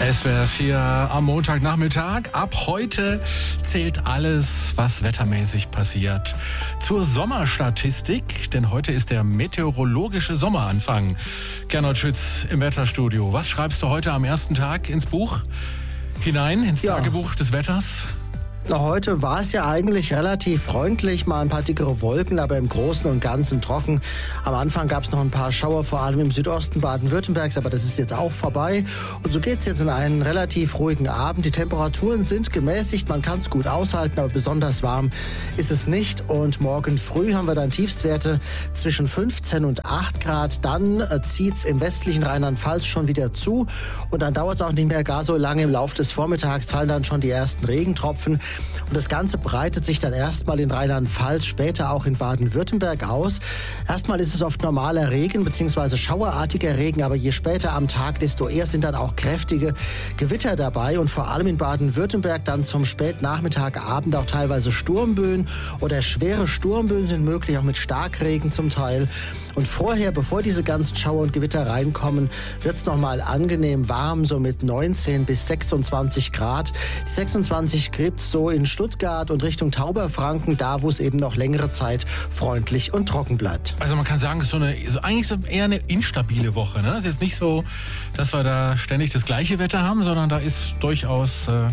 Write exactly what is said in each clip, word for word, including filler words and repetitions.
S W R vier am Montagnachmittag. Ab heute zählt alles, was wettermäßig passiert, zur Sommerstatistik. Denn heute ist der meteorologische Sommeranfang. Gernot Schütz im Wetterstudio. Was schreibst du heute am ersten Tag ins Buch hinein, ins Ja. Tagebuch des Wetters? Heute war es ja eigentlich relativ freundlich, mal ein paar dickere Wolken, aber im Großen und Ganzen trocken. Am Anfang gab es noch ein paar Schauer, vor allem im Südosten Baden-Württembergs, aber das ist jetzt auch vorbei. Und so geht es jetzt in einen relativ ruhigen Abend. Die Temperaturen sind gemäßigt, man kann es gut aushalten, aber besonders warm ist es nicht. Und morgen früh haben wir dann Tiefstwerte zwischen fünfzehn und acht Grad. Dann äh, zieht es im westlichen Rheinland-Pfalz schon wieder zu. Und dann dauert es auch nicht mehr gar so lange. Im Laufe des Vormittags fallen dann schon die ersten Regentropfen. Und das Ganze breitet sich dann erstmal in Rheinland-Pfalz, später auch in Baden-Württemberg aus. Erstmal ist es oft normaler Regen bzw. schauerartiger Regen, aber je später am Tag, desto eher sind dann auch kräftige Gewitter dabei. Und vor allem in Baden-Württemberg dann zum Spätnachmittag, Abend auch teilweise Sturmböen oder schwere Sturmböen sind möglich, auch mit Starkregen zum Teil. Und vorher, bevor diese ganzen Schauer und Gewitter reinkommen, wird es nochmal angenehm warm, so mit neunzehn bis sechsundzwanzig Grad. Die sechsundzwanzig gibt es so in Stuttgart und Richtung Tauberfranken, da wo es eben noch längere Zeit freundlich und trocken bleibt. Also man kann sagen, es ist so eine, so eigentlich so eher eine instabile Woche. Ne? Es ist jetzt nicht so, dass wir da ständig das gleiche Wetter haben, sondern da ist durchaus äh,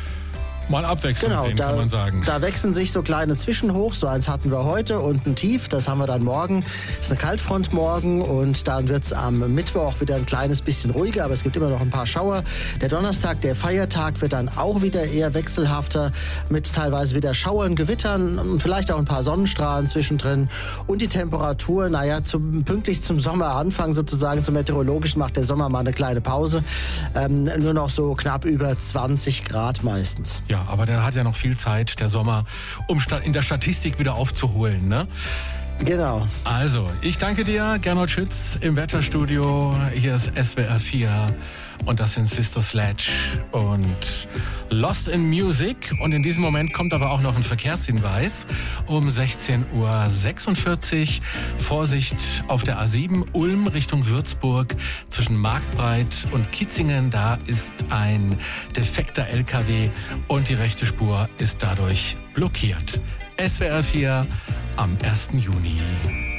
mal Abwechslung Genau, drin, da, kann man sagen. da wechseln sich so kleine Zwischenhochs. So eins hatten wir heute und ein Tief, das haben wir dann morgen. Das ist eine Kaltfront morgen und dann wird es am Mittwoch wieder ein kleines bisschen ruhiger, aber es gibt immer noch ein paar Schauer. Der Donnerstag, der Feiertag, wird dann auch wieder eher wechselhafter mit teilweise wieder Schauern, Gewittern, vielleicht auch ein paar Sonnenstrahlen zwischendrin. Und die Temperatur, naja, zum, pünktlich zum Sommeranfang sozusagen, zum Meteorologischen macht der Sommer mal eine kleine Pause. Ähm, nur noch so knapp über zwanzig Grad meistens. Ja, aber der hat ja noch viel Zeit, der Sommer, um sta- in der Statistik wieder aufzuholen, ne? Genau. Also, ich danke dir, Gernot Schütz im Wetterstudio. Hier ist S W R vier und das sind Sister Sledge und Lost in Music. Und in diesem Moment kommt aber auch noch ein Verkehrshinweis um sechzehn Uhr sechsundvierzig. Vorsicht auf der A sieben Ulm Richtung Würzburg zwischen Marktbreit und Kitzingen. Da ist ein defekter L K W und die rechte Spur ist dadurch blockiert. S W R vier am ersten Juni.